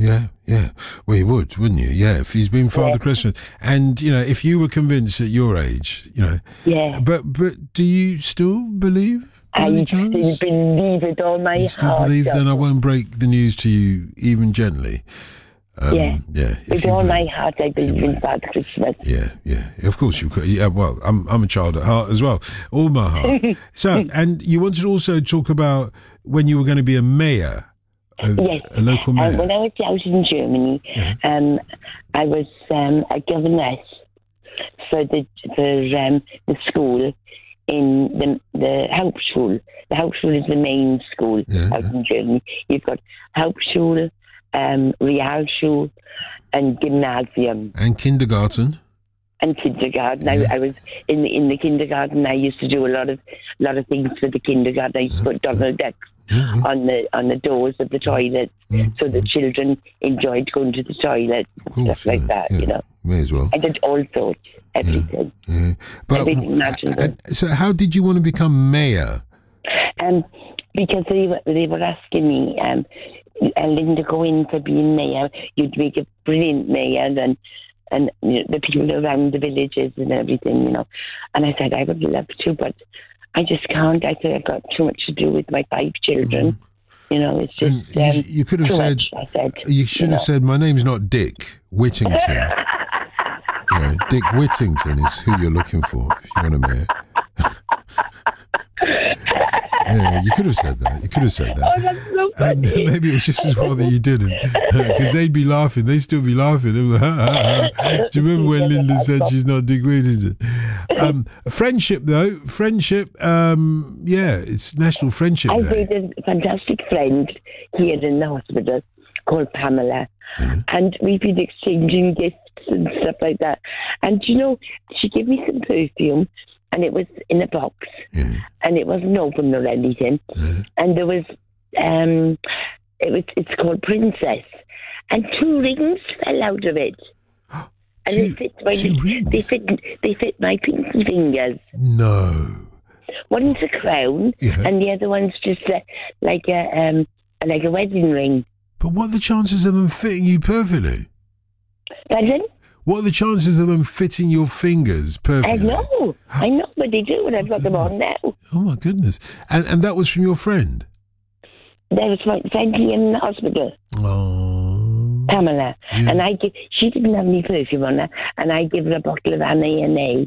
Yeah. Well, you would, wouldn't you? Yeah, if he's been Father Christmas. And, if you were convinced at your age, Yeah. But do you still believe? I still believe with all my you still heart. believe? Then I won't break the news to you even gently. Yeah. With all my heart, I believe in Father Christmas. Yeah. Of course you could. Yeah. Well, I'm a child at heart as well. All my heart. So, and you wanted to also talk about when you were going to be a mayor. Yes. A local mayor. When I was out in Germany, I was a governess for the school in the Hauptschule. The Hauptschule is the main school out in Germany. You've got Hauptschule, Realschule, and Gymnasium. And kindergarten. And kindergarten. I was in the kindergarten. I used to do a lot of things for the kindergarten. I used to put Donald Ducks on the doors of the toilet, so the children enjoyed going to the toilet and stuff like that. May as well. I did all sorts, everything. But everything imaginable. So, how did you want to become mayor? Because they were asking me, Linda, go in for being mayor. You'd make a brilliant mayor, and the people around the villages and everything, And I said, I would love to, but I just can't. I said, I've got too much to do with my 5 children. It's just you could have said, much, I said. You should have said, my name's not Dick Whittington. Dick Whittington is who you're looking for if you want a mayor. Yeah, you could have said that. Oh, that's so funny. Maybe it's just as well that you didn't, because they'd be laughing. They'd still be laughing. They'd be like, ha. Do you remember when Linda said she's not Dick Whittington? Friendship, though. It's National Friendship Day. I made a fantastic friend here in the hospital called Pamela, and we've been exchanging gifts and stuff like that. And she gave me some perfume. And it was in a box, and it wasn't open or anything. And there was, it's called Princess, and 2 rings fell out of it, and they fit my pinky fingers. No, one's a crown, and the other one's just like a wedding ring. But what are the chances of them fitting you perfectly? Pardon? What are the chances of them fitting your fingers perfectly? I know, but they do, and I've got them on now. Oh, my goodness. And that was from your friend? That was my friend here in the hospital. Oh. Pamela. Yeah. And she didn't have any perfume on her, and I gave her a bottle of Anna.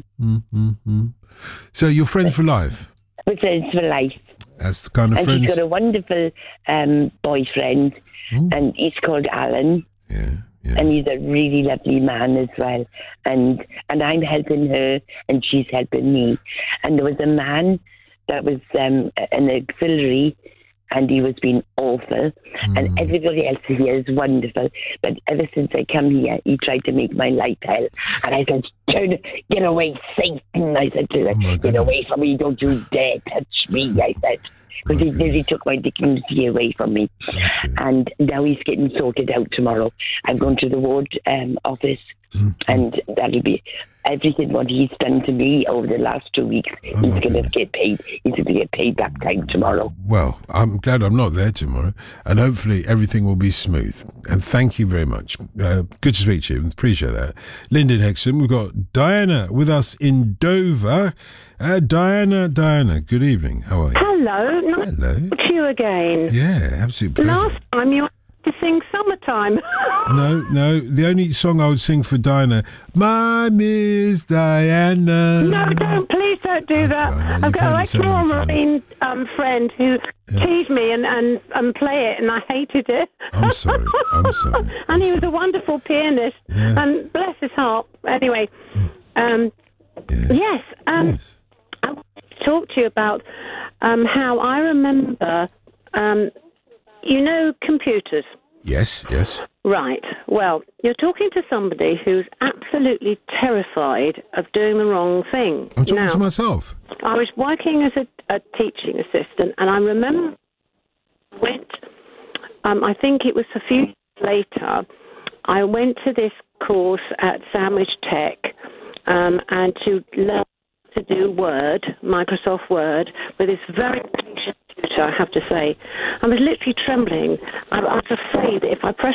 So you're friends for life? We're friends for life. That's the kind of friends... And she's got a wonderful boyfriend, and he's called Alan. Yeah. And he's a really lovely man as well. And I'm helping her, and she's helping me. And there was a man that was an auxiliary, and he was being awful. And everybody else here is wonderful. But ever since I come here, he tried to make my life hell. And I said, get away, Satan. I said to her, get away from me. Don't you dare touch me, I said. Because he nearly took my dignity away from me. Okay. And now he's getting sorted out tomorrow. I'm going to the ward office, and that'll be everything what he's done to me over the last 2 weeks. He's going to get paid. He's going to get paid back time tomorrow. Well, I'm glad I'm not there tomorrow, and hopefully everything will be smooth. And thank you very much. Good to speak to you. Appreciate that. Lyndon Hexham. We've got Diana with us in Dover. Diana, good evening. How are you? Hello. Nice to talk to you again. Yeah, absolute pleasure. Last time you to sing Summertime. No. The only song I would sing for Diana, My Miss Diana. No, please don't do that. I've got a Marine friend who teased me and play it, and I hated it. I'm sorry. And he was a wonderful pianist, and bless his heart. Anyway, yes. I want to talk to you about how I remember, computers. Yes. Right. Well, you're talking to somebody who's absolutely terrified of doing the wrong thing. I'm talking to myself. I was working as a teaching assistant, and I remember I think it was a few years later, I went to this course at Sandwich Tech, and to learn to do Microsoft Word, with this very computer, I have to say. I was literally trembling. I was afraid that if I pressed